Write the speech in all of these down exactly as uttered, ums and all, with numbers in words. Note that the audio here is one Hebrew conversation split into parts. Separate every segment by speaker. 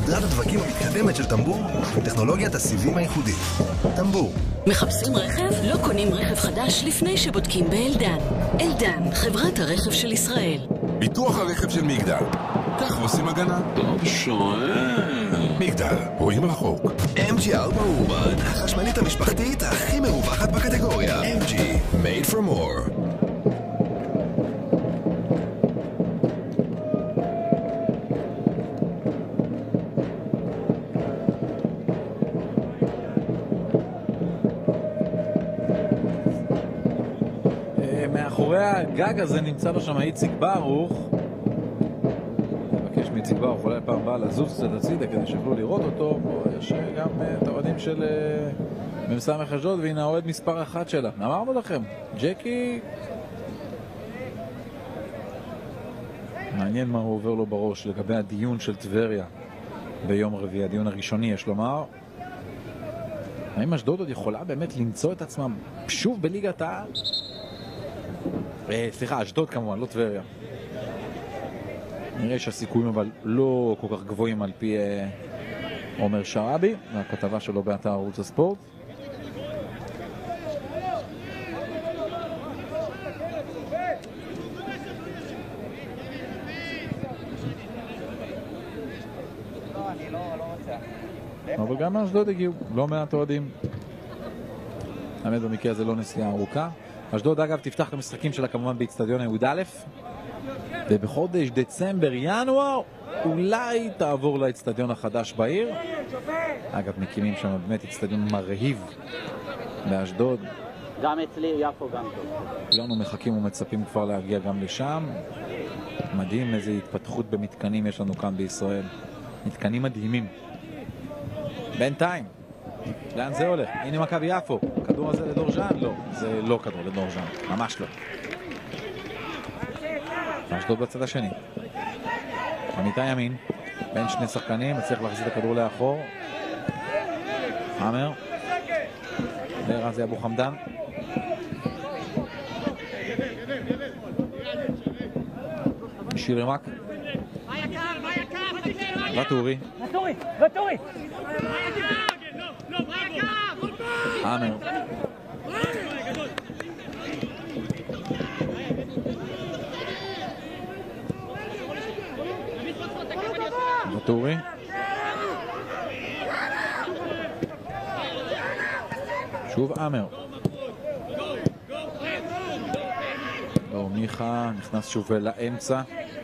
Speaker 1: סדרת הדבקים המתקדמת של טמבור עם טכנולוגיית הסיבים הייחודית. טמבור.
Speaker 2: מחפשים רכב? לא קונים רכב חדש לפני שבודקים באלדן. אלדן, חברת הרכב של ישראל.
Speaker 3: ביטוח הרכב של מגדל. כך עושים הגנה.
Speaker 4: טוב שואל.
Speaker 3: מגדל, רואים רחוק.
Speaker 1: אם ג'י ארבע אורבן, החשמלית המשפחתית הכי מרווחת בקטגוריה. אם ג'י, made for more.
Speaker 5: מאחורי הגג הזה נמצא לו שם איציק ברוך. מבקש מאיציק ברוך אולי פעם באה לזוז קצת הצידה כדי שיוכלו לראות אותו. יש גם את האוהדים של מ"ס אשדוד, והנה האוהד מספר אחת שלה. אמרנו לכם, ג'קי, מעניין מה הוא עובר לו בראש לגבי הדיון של טבריה ביום רביעי, הדיון הראשוני יש לומר. האם אשדוד עוד יכולה באמת למצוא את עצמם שוב בליגת העל? סליחה, אשדוד כמובן, לא טבריה. נראה שהסיכויים אבל לא כל כך גבוהים על פי עומר שרעבי והכתבה שלו באתר ערוץ הספורט. אבל גם אשדוד הגיעו לא מעט אוהדים. האמת במקרה הזה לא נסיעה ארוכה. אשדוד אגב תפתח את המשחקים שלה כמובן באצטדיון יהוד א', ובחודש דצמבר ינואר אולי תעבור לאצטדיון החדש בעיר. אגב מקימים שם באמת אצטדיון מרהיב באשדוד.
Speaker 6: גם אצלי יפו גם טוב.
Speaker 5: כולנו מחכים ומצפים כבר להגיע גם לשם. מדהים איזה התפתחות במתקנים יש לנו כאן בישראל, מתקנים מדהימים. בינתיים לאן זה הולך? הנה מכבי יפו. הכדור הזה לדורז'אן? לא, זה לא כדור לדורז'אן, ממש לא. אשדוד בצד השני. עמיתה ימין, בין שני שחקנים, מצליח להחזיר את הכדור לאחור. חמר. לרזי אבו חמדן. שירי מק. וטורי.
Speaker 6: וטורי, וטורי.
Speaker 5: חמר. וטורי. שוב אמר. לא, מיכה נכנס שוב לאמצע.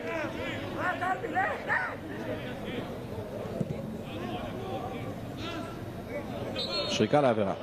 Speaker 5: שריקה לעבירה.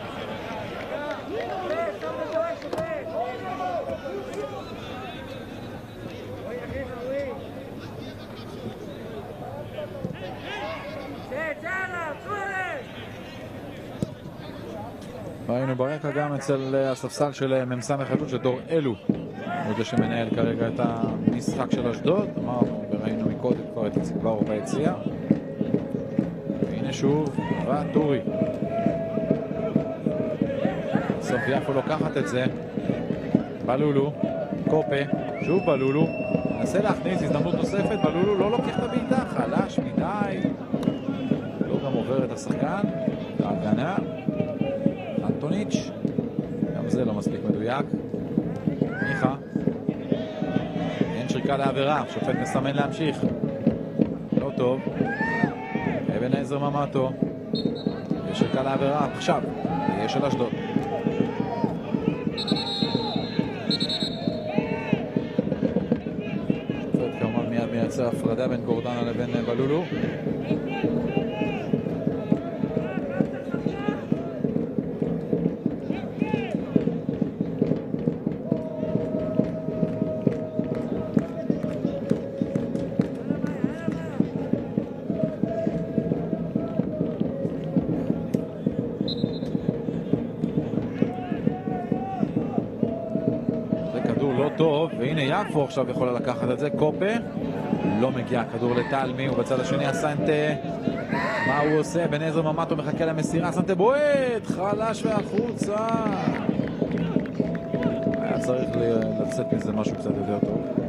Speaker 5: ראינו ברקע גם אצל הספסל של מ"ס אשדוד שדור אלו הוא זה שמנהל כרגע את המשחק של אשדוד. אמרנו וראינו מקודם כבר את איציק ברוך ביציע. והנה שוב וטורי. סוף יפו לוקחת את זה. בלולו, קופה, שוב בלולו. נסה להכניס הזדמנות נוספת, בלולו לא לוקח את הבעיטה, חלש מדי. לא גם עובר את השחקן. ההגנה. אנטוניץ'. גם זה לא מספיק מדויק. מיכה. אין שריקה לעבירה, שופט מסמן להמשיך. לא טוב. אבן עזר ממטו. יש שריקה לעבירה עכשיו. יש של אשדוד. שופט כמובן מיד מייצר הפרדה בין גורדנה לבין בלולו. טוב, והנה יפו עכשיו יכולה לקחת את זה. קופה לא מגיע כדור לטלמי, ובצד השני הסנטה, מה הוא עושה? בן עזר ממטו מחכה למסירה, סנטה בועט, חלש והחוצה. היה צריך לצאת מזה משהו קצת יותר טוב.